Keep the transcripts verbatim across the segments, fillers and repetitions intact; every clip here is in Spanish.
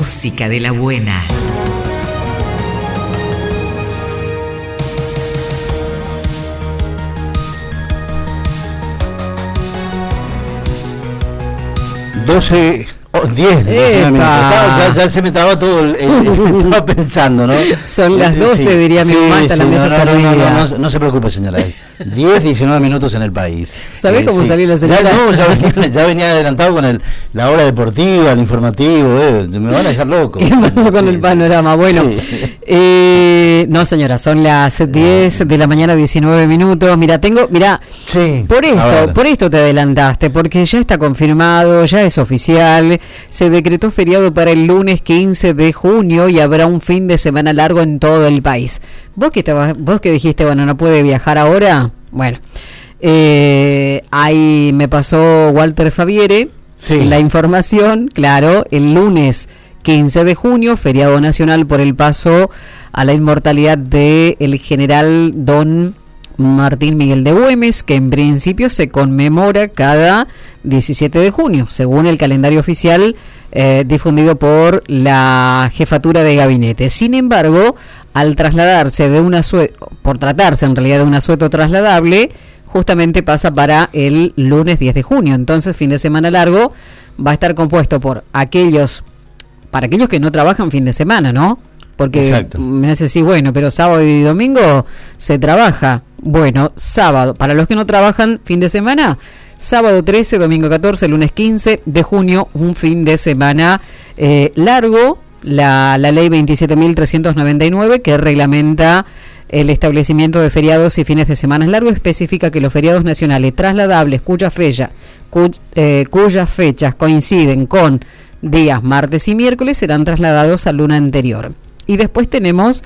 música de la buena. doce, oh, diez, diecinueve minutos. Ya, ya se me traba todo el, el, el estaba pensando, ¿no? Son las doce, sí, sí, diría mi mamá, hasta sí, la mesa no, no, servida. no, no, no, no se preocupe, señora. diez, diecinueve minutos en el país. ¿Sabés eh, cómo sí. salió la señora? Ya, no, ya, venía, ya venía adelantado con el, la hora deportiva, el informativo, eh, me van a dejar loco. ¿Qué pasó con sí, el panorama? Bueno, sí. eh, no señora, son las diez de la mañana, diecinueve minutos. Mira, tengo, mira, sí, por esto, por esto te adelantaste, porque ya está confirmado, ya es oficial, se decretó feriado para el lunes quince de junio y habrá un fin de semana largo en todo el país. Vos que estabas, vos que dijiste, bueno, no puede viajar ahora, bueno, eh, ahí me pasó Walter Faviere, sí, la información, claro, el lunes quince de junio, feriado nacional por el paso a la inmortalidad de el general don Martín Miguel de Güemes, que en principio se conmemora cada diecisiete de junio, según el calendario oficial eh, difundido por la jefatura de gabinete. Sin embargo, al trasladarse de un asueto, por tratarse en realidad de un asueto trasladable, justamente pasa para el lunes diez de junio. Entonces, fin de semana largo va a estar compuesto por aquellos, para aquellos que no trabajan fin de semana, ¿no? Porque exacto, me hace decir, bueno, pero sábado y domingo se trabaja. Bueno, sábado, para los que no trabajan fin de semana, sábado trece, domingo catorce, lunes quince de junio, un fin de semana eh, largo. La, la ley veintisiete mil trescientos noventa y nueve, que reglamenta el establecimiento de feriados y fines de semana largo, especifica que los feriados nacionales trasladables cuya fecha, cu, eh, cuyas fechas coinciden con días martes y miércoles serán trasladados al lunes anterior. Y después tenemos,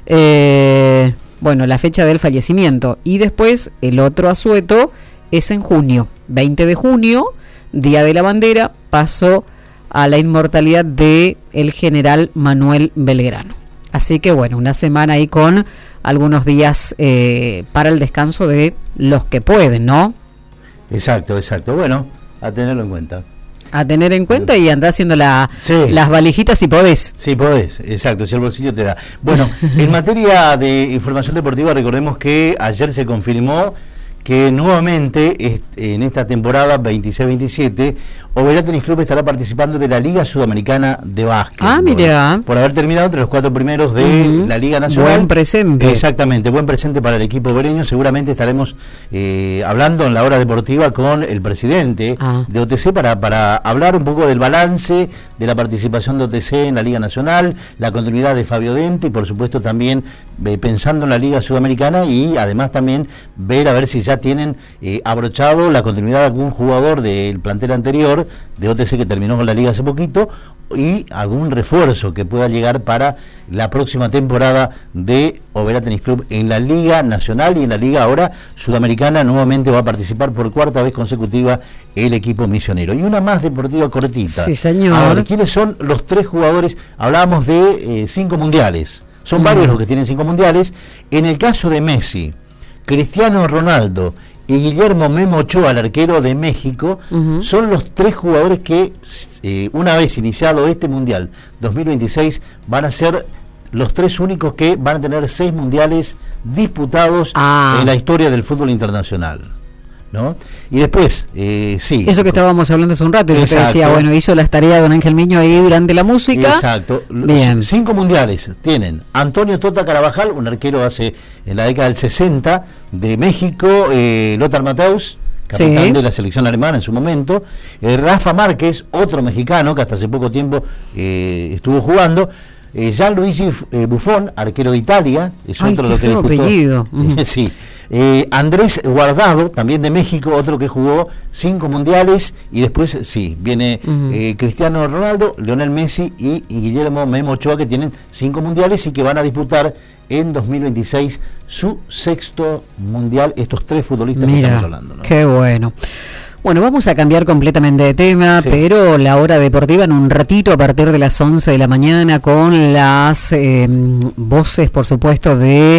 eh, bueno, la fecha del fallecimiento. Y después el otro asueto es en junio, veinte de junio, Día de la Bandera, paso a la inmortalidad de el general Manuel Belgrano. Así que bueno, una semana ahí con algunos días eh, para el descanso de los que pueden, ¿no? Exacto, exacto. Bueno, a tenerlo en cuenta. A tener en cuenta y andar haciendo la, sí, las valijitas si podés. Sí, podés, exacto, si el bolsillo te da. Bueno, en materia de información deportiva, recordemos que ayer se confirmó que nuevamente en esta temporada veintiséis veintisiete Oberá Tenis Club estará participando de la Liga Sudamericana de Básquet. Ah, mira. Por haber terminado entre los cuatro primeros de uh-huh. la Liga Nacional. Buen presente. Exactamente, buen presente para el equipo obereño. Seguramente estaremos eh, hablando en la hora deportiva con el presidente ah. de O T C para, para hablar un poco del balance de la participación de O T C en la Liga Nacional, la continuidad de Fabio Dente y por supuesto también eh, pensando en la Liga Sudamericana y además también ver a ver si ya tienen eh, abrochado la continuidad de algún jugador del plantel anterior de O T C que terminó con la liga hace poquito y algún refuerzo que pueda llegar para la próxima temporada de Oberá Tenis Club en la Liga Nacional y en la Liga ahora Sudamericana. Nuevamente va a participar por cuarta vez consecutiva el equipo misionero. Y una más deportiva cortita. Sí, señor. Ahora, ¿quiénes son los tres jugadores? Hablábamos de eh, cinco mundiales. Son mm. varios los que tienen cinco mundiales. En el caso de Messi, Cristiano Ronaldo y Guillermo Memo Ochoa, el arquero de México, uh-huh. son los tres jugadores que, eh, una vez iniciado este Mundial dos mil veintiséis, van a ser los tres únicos que van a tener seis mundiales disputados ah. en la historia del fútbol internacional, ¿no? Y después, eh, sí. Eso que estábamos hablando hace un rato, y yo te decía, bueno, hizo las tareas don Ángel Miño ahí durante la música. Exacto. Bien. Los cinco mundiales tienen Antonio Tota Carabajal, un arquero hace en la década del sesenta de México, eh, Lothar Matthäus, capitán sí. de la selección alemana en su momento, eh, Rafa Márquez, otro mexicano que hasta hace poco tiempo eh, estuvo jugando, eh, Gianluigi eh, Buffon, arquero de Italia, es Ay, otro de lo que disputó. Apellido. Uh-huh. Sí. Eh, Andrés Guardado, también de México, otro que jugó cinco mundiales, y después sí, viene uh-huh. eh, Cristiano Ronaldo, Lionel Messi y, y Guillermo Memo Ochoa, que tienen cinco mundiales y que van a disputar en dos mil veintiséis su sexto mundial, estos tres futbolistas Mira, que estamos hablando, ¿no? Qué bueno. Bueno, vamos a cambiar completamente de tema, sí. pero la hora deportiva en un ratito a partir de las once de la mañana con las eh, voces, por supuesto, de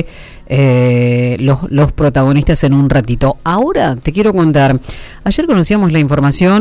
eh, los, los protagonistas en un ratito. Ahora te quiero contar, ayer conocíamos la información